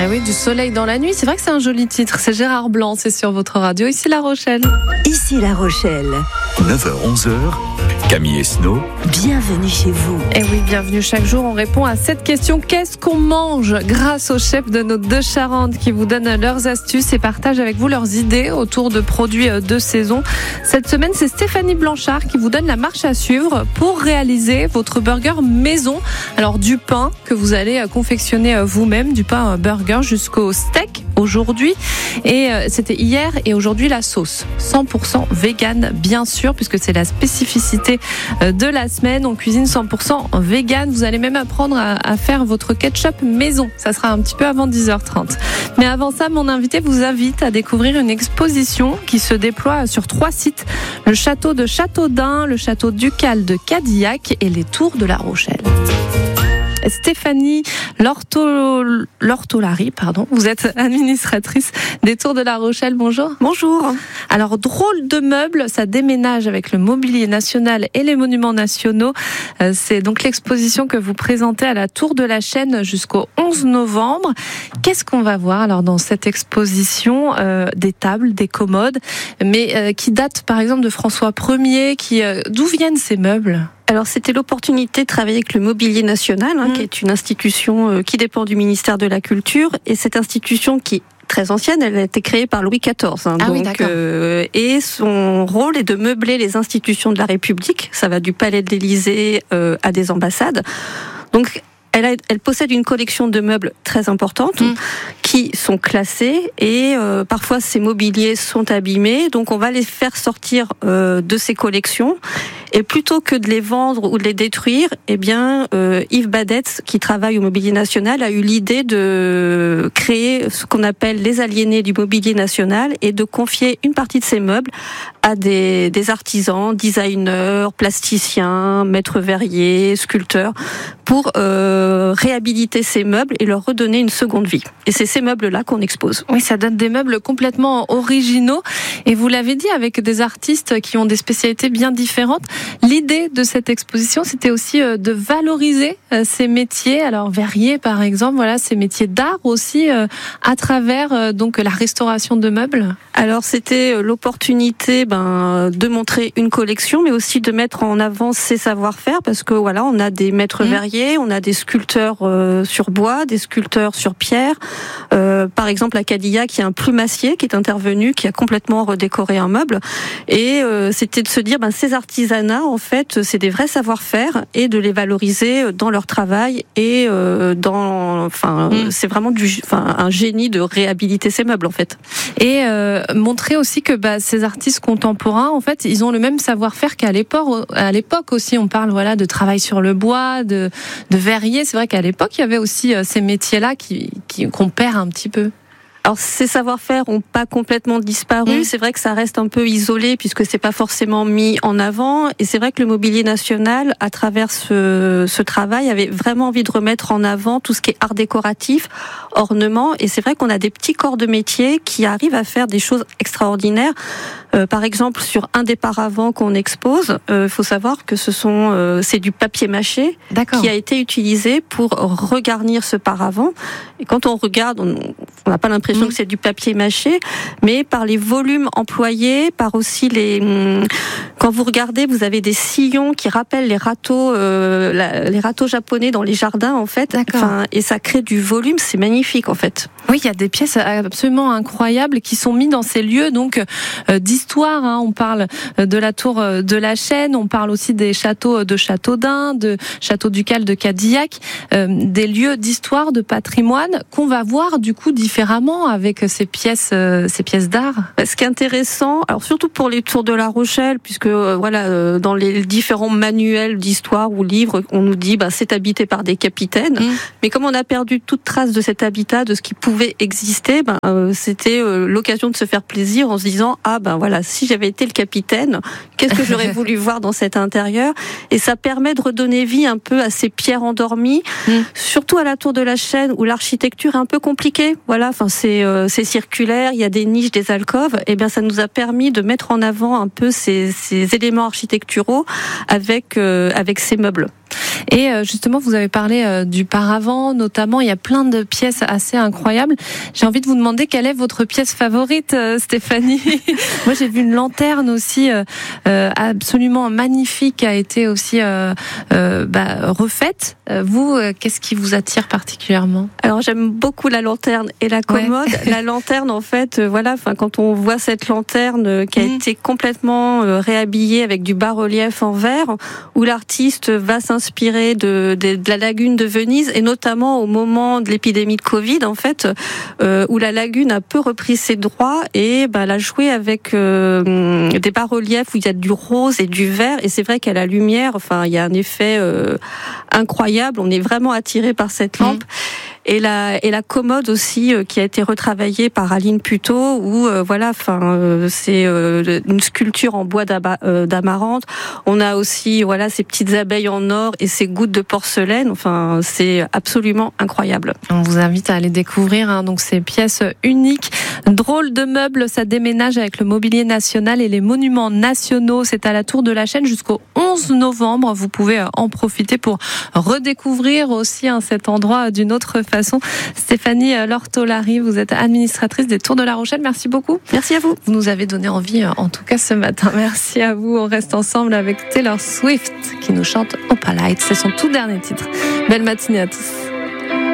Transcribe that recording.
Ah oui, du soleil dans la nuit, c'est vrai que c'est un joli titre. C'est Gérard Blanc, c'est sur votre radio. Ici La Rochelle. Ici La Rochelle. 9h-11h, Camille Esnault. Bienvenue chez vous. Et oui, bienvenue. Chaque jour, on répond à cette question. Qu'est-ce qu'on mange? Grâce aux chefs de nos deux Charentes qui vous donnent leurs astuces et partagent avec vous leurs idées autour de produits de saison. Cette semaine, c'est Stéphanie Blanchard qui vous donne la marche à suivre pour réaliser votre burger maison. Alors, du pain que vous allez confectionner vous-même, du pain burger jusqu'au steak aujourd'hui. Et c'était hier et aujourd'hui la sauce. 100% vegan, bien sûr, puisque c'est la spécificité de la semaine. On cuisine 100% vegan. Vous allez même apprendre à faire votre ketchup maison. Ça sera un petit peu avant 10h30. Mais avant ça, mon invité vous invite à découvrir une exposition qui se déploie sur 3 sites. Le château de Châteaudun, le château ducal de Cadillac et les tours de La Rochelle. Stéphanie Lortolari, vous êtes administratrice des Tours de La Rochelle. Bonjour. Bonjour. Alors, drôle de meubles, ça déménage avec le mobilier national et les monuments nationaux. C'est donc l'exposition que vous présentez à la Tour de la Chaîne jusqu'au 11 novembre. Qu'est-ce qu'on va voir alors dans cette exposition? Des tables, des commodes, mais qui datent par exemple de François Ier. D'où viennent ces meubles? Alors, c'était l'opportunité de travailler avec le Mobilier National, qui est une institution qui dépend du ministère de la Culture. Et cette institution qui est très ancienne, elle a été créée par Louis XIV. Et son rôle est de meubler les institutions de la République. Ça va du Palais de l'Élysée à des ambassades. Donc, elle possède une collection de meubles très importante qui sont classés et parfois ces mobiliers sont abîmés. Donc on va les faire sortir de ces collections et plutôt que de les vendre ou de les détruire, Yves Badetz, qui travaille au Mobilier National, a eu l'idée de créer ce qu'on appelle les aliénés du Mobilier National et de confier une partie de ces meubles à des artisans, designers, plasticiens, maîtres verriers, sculpteurs, pour réhabiliter ces meubles et leur redonner une seconde vie. Et c'est ces meubles-là qu'on expose. Oui, ça donne des meubles complètement originaux. Et vous l'avez dit, avec des artistes qui ont des spécialités bien différentes. L'idée de cette exposition, c'était aussi de valoriser ces métiers. Alors, verrier, par exemple, voilà, ces métiers d'art aussi, à travers donc la restauration de meubles. Alors, c'était l'opportunité de montrer une collection, mais aussi de mettre en avant ses savoir-faire, parce que voilà, on a des maîtres verriers, on a des sculpteurs sur bois, des sculpteurs sur pierre. Par exemple, à Cadillac, il y a un plumassier qui est intervenu, qui a complètement redécoré un meuble. Et c'était de se dire, ces artisanats, en fait, c'est des vrais savoir-faire et de les valoriser dans leur travail et c'est vraiment un génie de réhabiliter ces meubles, en fait. Et montrer aussi que ces artistes contemporains, en fait, ils ont le même savoir-faire qu'à l'époque. À l'époque aussi, on parle de travail sur le bois, de verrier. C'est vrai qu'à l'époque, il y avait aussi ces métiers-là qu'on perd un petit peu. Alors, ces savoir-faire n'ont pas complètement disparu. C'est vrai que ça reste un peu isolé puisque c'est pas forcément mis en avant. Et c'est vrai que le Mobilier National, à travers ce travail, avait vraiment envie de remettre en avant tout ce qui est art décoratif, ornement. Et c'est vrai qu'on a des petits corps de métier qui arrivent à faire des choses extraordinaires. Par exemple, sur un des paravents qu'on expose, faut savoir que c'est du papier mâché qui a été utilisé pour regarnir ce paravent. Et quand on regarde, on n'a pas l'impression que c'est du papier mâché, mais par les volumes employés, par aussi quand vous regardez, vous avez des sillons qui rappellent les râteaux japonais dans les jardins, en fait. Et ça crée du volume, c'est magnifique, en fait. Oui, il y a des pièces absolument incroyables qui sont mises dans ces lieux d'histoire. On parle de la tour de la Chaîne, on parle aussi des châteaux de Châteaudun, de château ducal de Cadillac, des lieux d'histoire, de patrimoine qu'on va voir du coup différemment avec ces pièces d'art. Ce qui est intéressant, alors surtout pour les tours de La Rochelle, puisque dans les différents manuels d'histoire ou livres, on nous dit c'est habité par des capitaines. Mais comme on a perdu toute trace de cet habitat, de ce qui pouvait exister, c'était l'occasion de se faire plaisir en se disant si j'avais été le capitaine, qu'est-ce que j'aurais voulu voir dans cet intérieur? Et ça permet de redonner vie un peu à ces pierres endormies, surtout à la tour de la Chaîne où l'architecture est un peu compliquée. C'est circulaire, il y a des niches, des alcôves. Et ça nous a permis de mettre en avant un peu ces éléments architecturaux avec ces meubles. Et justement, vous avez parlé du paravent, notamment, il y a plein de pièces assez incroyables. J'ai envie de vous demander quelle est votre pièce favorite, Stéphanie. Moi, j'ai vu une lanterne aussi absolument magnifique, qui a été aussi refaite. Vous, qu'est-ce qui vous attire particulièrement ? Alors, j'aime beaucoup la lanterne et la commode. Ouais. La lanterne, en fait, quand on voit cette lanterne qui a été complètement réhabillée avec du bas-relief en verre, où l'artiste va s'inspirer de la lagune de Venise, et notamment au moment de l'épidémie de Covid, en fait, où la lagune a peu repris ses droits, et elle a joué avec des bas-reliefs où il y a du rose et du vert, et c'est vrai qu'à la lumière, il y a un effet incroyable. On est vraiment attiré par cette lampe. Et la commode aussi qui a été retravaillée par Aline Puteaux, où c'est une sculpture en bois d'amarante. On a aussi ces petites abeilles en or et ces gouttes de porcelaine. Enfin, c'est absolument incroyable. On vous invite à aller découvrir donc ces pièces uniques. Drôle de meubles, ça déménage avec le mobilier national et les monuments nationaux. C'est à la Tour de la Chaîne jusqu'au 11 novembre. Vous pouvez en profiter pour redécouvrir aussi cet endroit d'une autre façon. Stéphanie Lortolari, vous êtes administratrice des Tours de La Rochelle. Merci beaucoup. Merci à vous. Vous nous avez donné envie, en tout cas ce matin. Merci à vous. On reste ensemble avec Taylor Swift qui nous chante Opalite. C'est son tout dernier titre. Belle matinée à tous.